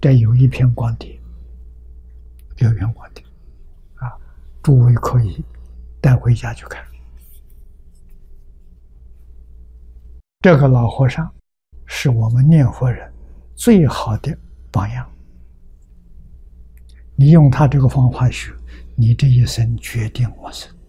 这有一片光碟，有一片光碟，啊，诸位可以带回家去看。这个老和尚是我们念佛人最好的榜样。你用他这个方法学，你这一生决定往生。